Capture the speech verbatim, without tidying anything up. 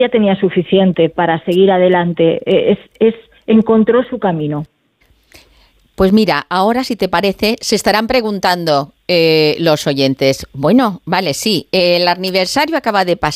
ya tenía suficiente para seguir adelante. Es, es encontró su camino. Pues mira, ahora si te parece, se estarán preguntando eh, los oyentes, bueno, vale, sí, el aniversario acaba de pasar.